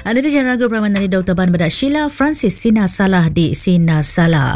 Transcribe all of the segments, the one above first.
Anda di Jalan Ragu Peraman dari Dr. Ban Badak Sheila Francis Sina Salah di Sina Salah.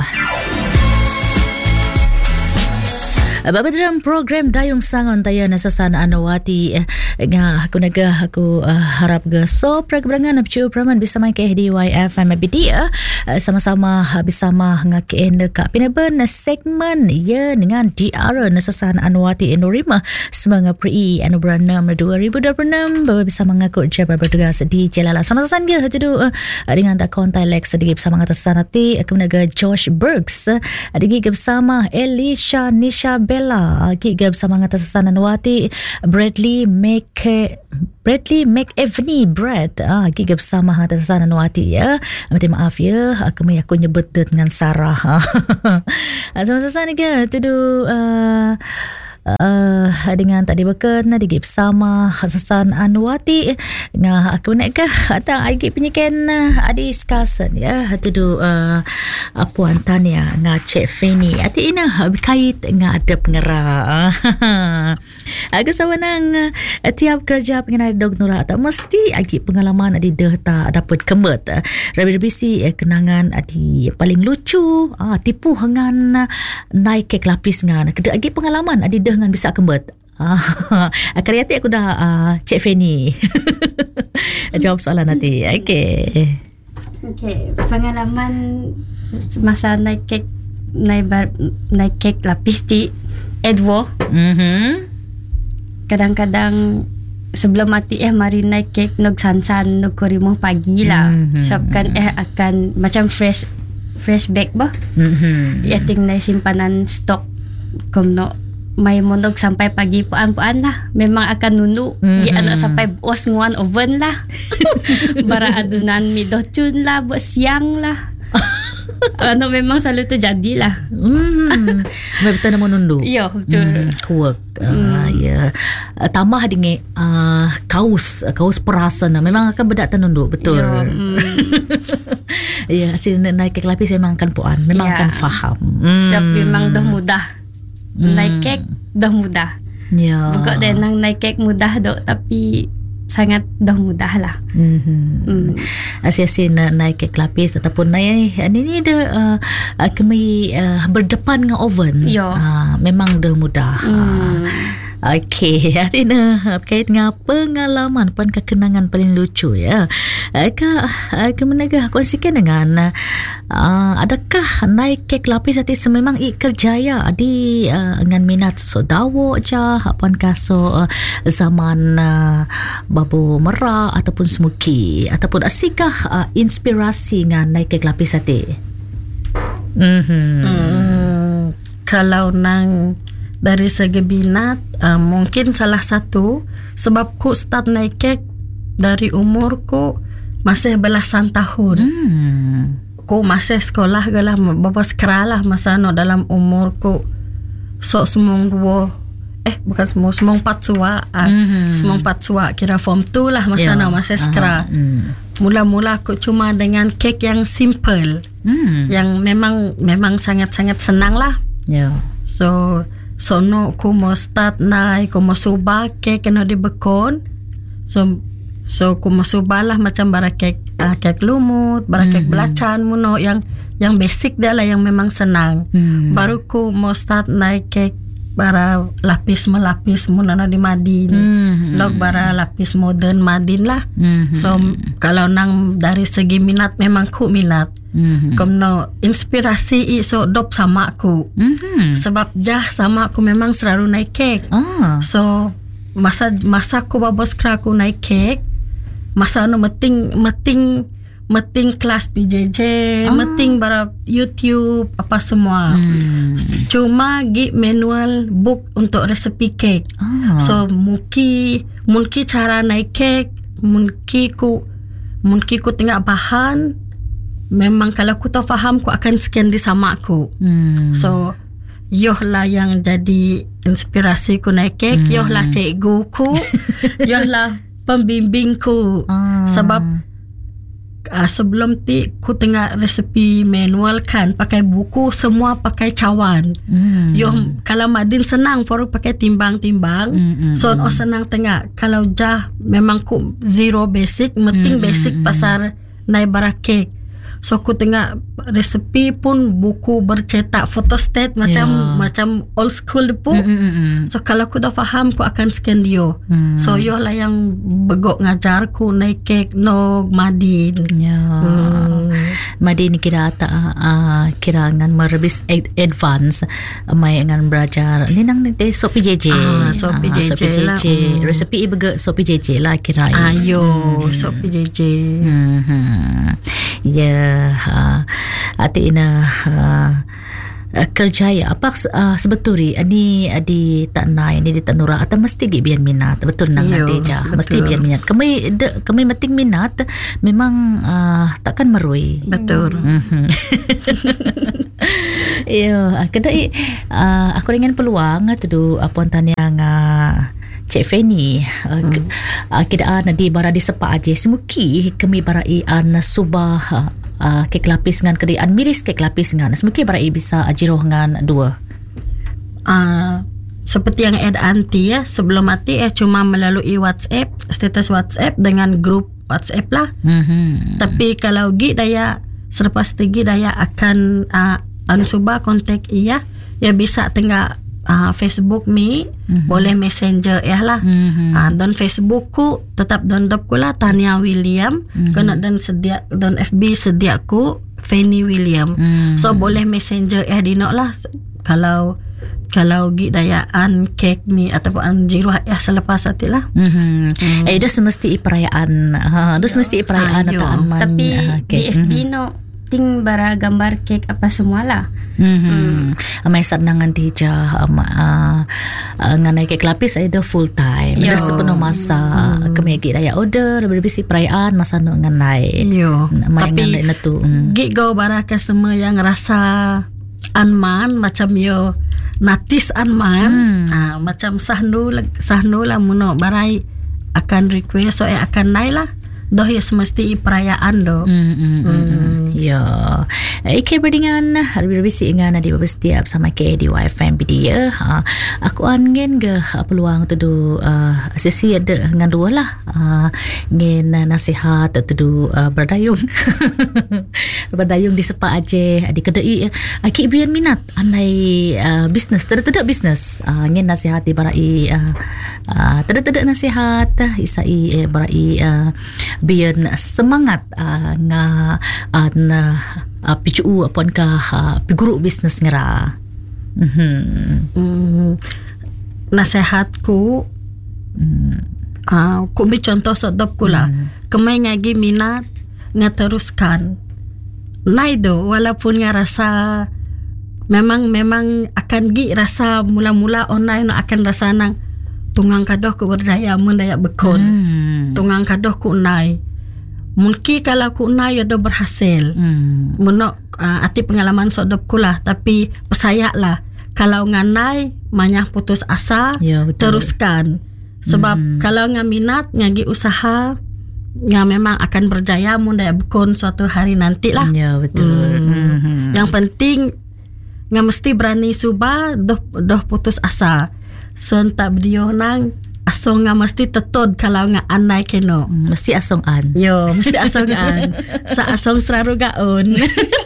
Dalam program Dayung Sangon Taya Nasasan Anawati nga aku naga aku harap ga so perkembangan apcu praman bisa main ke DYFM BDA sama-sama bersama ngakeen dekat pinaban segmen ya dengan DR Nasasan Anawati Endorima semangat pri anugerah 6 2026 bersama mengaku jabat bertugas di Jelala sama-sama ga hadu dengan tak kontak Lex sedikit bersama ngatasan nanti aku naga Josh Bergs sedikit bersama Elisha Nisha Bella kita bersama ngatasan Anawati Bradley McEvney Brad kita bersama ngatasan Anawati ya. Minta maaf ya aku nyebut dengan Sarah. Sama-sama ni ke tudu dengan tadi bekan di bersama Hasan Anwati nah aku nak ke atau lagi penyikan discussion ya tu Puan Tania dengan Cik Feni ati ina berkait dengan ada pengerah aku sawanang tiap kerja pengenai dog nura tak mesti lagi pengalaman adi dah tak dapat kemet rabi-rabisi kenangan adi paling lucu tipu dengan naik kek lapis dengan kedua lagi pengalaman adi dengan bisa kembet. Kali hati aku dah Cik Feni jawab soalan nanti. Okay, pengalaman masa naik kek lapis di Edwo. Kadang-kadang sebelum mati mari naik kek nog sansan nog korimo pagi lah. Siapkan akan macam fresh bag bah. Ting na simpanan stok kumno may mondog sampai pagi puan-puan lah. Memang akan nunu. Anak sampai bos nguan oven lah. Bara adunan mi docun lah. Buat siang lah. Memang selalu terjadi lah. Betul nama nundu. Ya, betul. Kuat. Ya. Tambah dengan kaus perasan. Memang akan bedak tenundu. Betul. Ya, asyik naik kek lapis memang akan puan. Memang akan faham. Siap memang dah mudah. Naik kek dah mudah. Ya. Bukan dah naik kek mudah dok, tapi sangat dah mudah lah. Asyik naik kek lapis ataupun naik ini dah kami berdepan dengan oven. Ya. Memang dah mudah. Okey, artinya berkait dengan pengalaman pun kekenangan paling lucu ya. Kak menegah kongsikan dengan adakah naik kek lapis hati sememang kerjaya di dengan minat sodawo je apun kaso zaman babu merah ataupun smoky ataupun asikah inspirasi dengan naik kek lapis hati. Kalau nang dari segi minat mungkin salah satu sebab ku start naik kek dari umurku masih belasan tahun. Ku masih sekolah galah bapa sekolah masa dalam umurku semong dua bukan semong 4 suak semong 4 suak kira form 2 lah masa masih sekolah. Mula-mula aku cuma dengan kek yang simple yang memang sangat-sangat senang lah. So no ku mau start naik ku mau subah kek kena dibekon. So ku mau subah lah macam bara kek lumut, bara kek belacan muno yang basic dia lah yang memang senang. Baru ku mau start naik kek bara lapis melapis muno di Madin. Log bara lapis modern Madin lah. So kalau nang dari segi minat memang ku minat. Komno inspirasi so dop sama aku. Sebab sama aku memang selalu naik kek. So masa aku babos aku naik kek, masa meting kelas PJJ, meting bara YouTube apa semua. Cuma gi manual book untuk resepi kek. So mungkin cara naik kek, mungkin ku tengok bahan. Memang kalau aku tak faham aku akan scan di sama aku. So yoh lah yang jadi inspirasi ku naik kek, yoh lah cikgu ku, yoh lah pembimbingku. Sebab sebelum ti ku tengah resepi manual kan, pakai buku semua pakai cawan. Yo kalau Madin senang for pakai timbang-timbang. So senang tengah. Kalau jah memang ku zero basic, penting basic pasar naik bara kek. So ku tengah resepi pun buku bercetak photostat macam old school depu. So kalau ku dah faham, ku akan scan dia. So yo lah yang begok ngajar ku naik kek no Madin. Madin kira tak kira ngan merebis advance mai ngan belajar ni nang te sopi JJ. Sopi JJ lah. Resepi bege sopi JJ lah kira. Sopi JJ. Ati ina kerjaya apa sebetulnya ni di tak naik ni di tanura atau mesti biar minat betul nang nanti ja mesti biar minat kami penting minat memang takkan merui betul. Kedai aku ingin peluang tu apun tanya Cik Fanny kidaan di bara di sepak aje semuki kami barai an subah kek lapis ngan kedian miris kek lapis ngan semuki barai bisa ajiroh ngan dua. Seperti yang Ed anti ya sebelum mati cuma melalui WhatsApp, status WhatsApp dengan grup WhatsApp lah. Tapi kalau gi daya selepas tinggi daya akan ansubah kontak ya bisa tengah Facebook mi boleh messenger lah. Dan Facebook ku tetap dondop ku lah Tania William kena dan sedia dan FB sedia ku Fanny William. So boleh messenger dinok lah kalau gi dayaan kek mi ataupun jiruh selepas hati lah. Itu semesti perayaan. Itu semesti perayaan atau aman. Tapi di FB no ting bara gambar kek apa semua lah. May sanangan ti ja nganay kek lapis ay do full time. Ada sepenuh masa kami daya order berbisi perayaan masa no nganay. Tapi gigaw bara customer yang rasa anman macam yo natis anman macam sahnu lah muno barai akan request so akan naik lah. Doh ya semesti perayaan do. Ike berdingan berbisi dengan di setiap sama ke di YFM dia. Aku angin ke peluang tu do sesi ada dengan dua lah. Ngin nasihat tu do berdayung. Berdayung di sepak aje di kedai. Aki biar minat anai bisnes tidak bisnes. Ngin nasihat di barai tidak nasihat isai barai biar semangat nga picu apon ka piguru bisnes ngara. Nasihatku ku bi contoh sodop kula kemai ngagi minat nga teruskan naido walaupun nga rasa memang akan gi rasa mula-mula online akan rasa nang tungang kadoh ku berjaya mun daya bekon. Tungang kadoh ku nai. Mungkin kalau ku nai ada berhasil. Menok ati pengalaman sodop ku lah. Tapi persayak lah. Kalau nganai manyah putus asa, teruskan. Sebab kalau nga minat ngagi usaha nga memang akan berjaya mun daya bekon suatu hari nanti lah. Ya betul. Yang penting nga mesti berani subah doh putus asa. So tak beliau nang asong nga mesti tetod kalau nga anay keno. Mesti asong an. Mesti asong an. Sa asong seraru gaon.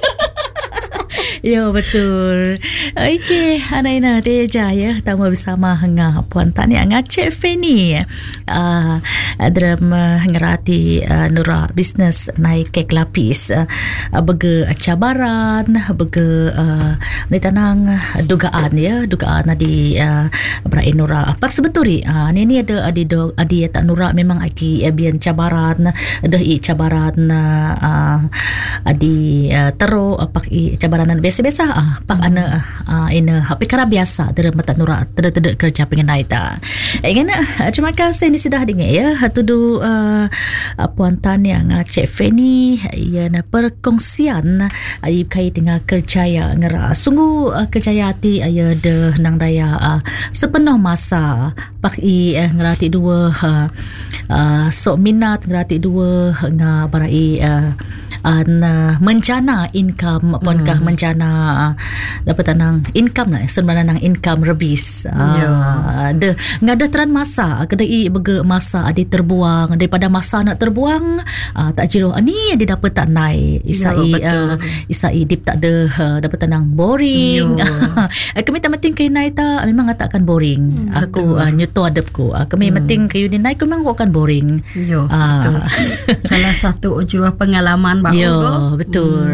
Betul. Okay, anay na deja ya. Tama bersama nga puan tanya nga Cik Fanny. Dalam ngerati nura bisnes naik kek lapis. Bege cabaran, bege ni tanang dugaan di berai nura. Apa sebetulnya ni ada adi tak nura memang aki bian cabaran, dah cabaran adi tero apa cabaran biasa-biasa pak ana ina perkara biasa dera mata nura teda kerja pengenai ta. Ngana terima kasih ni sudah dengar ya. Hatudu Puan Tania ngah Cik Fanny ya na perkongsian kait dengan kerjaya ngera sungguh kerjaya ti aya de nang daya sepenuh masa pak ngerati dua sok minat ngerati dua ngabarai mencana income apakah mencana dapat nang income lah sebenarnya nang income rebis de ngada teran masa kedai bege masa adi terbuang daripada masa nak terbuang tak jiro ni dia dapat tak naik isai dip tak ada dapat tenang boring kami tak penting kay naik tak memang tak akan boring aku nyuto adabku kami penting kay ni naik memang akan boring betul. Salah satu jurah pengalaman baru betul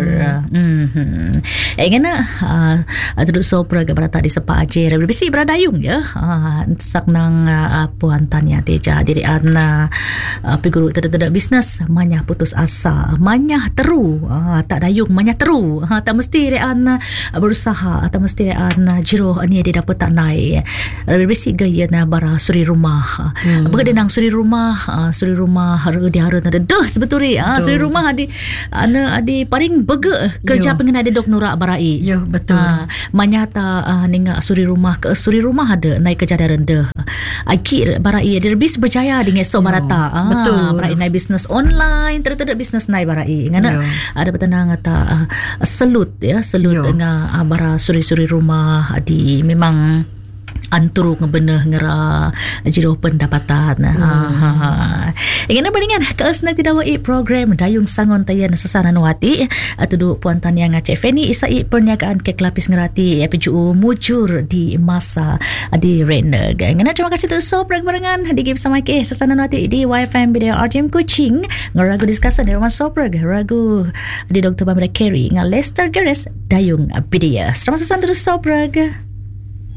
ngana duduk sopra ke berata di sepak aje bisi beradayung ya sak nang Puan Tania Teja diri ana piguru tidak bisnes manyah putus asa manyah teru tak dayung manyah teru tak mesti rean berusaha atau mesti rean jiro ni dia dapat tak naik bisi gaya na bara suri rumah begitu nang suri rumah harga dia harga ada dah sebetulnya suri rumah adi paling bege kerja pengen ada dok nurak barai betul manyah ta ninga suri rumah ada naik kerja ada rendah aki barai dia bis berjaya dengan so barata betul barai naik bisnes online tidak bisnes naik barai ngana ada petenang ata selut dengan bara suri rumah di memang anturu ngebeneh ngera jiro pendapatan ingin bandingan keasna tidak wai program dayung sangon tayan sasaran wati atudu Puan Tania ngah Cik Fanny isai perniagaan kek lapis ngerati PJU mujur di masa di reneg ngana terima kasih tu so barengan digi bersama ke sasaran wati di YFM Video RTM Kuching ngeragu diskusi di rumah soprag ragu di Dr. Bambara Carey ngah Lester Geres dayung bidia selamat sasaran tu soprag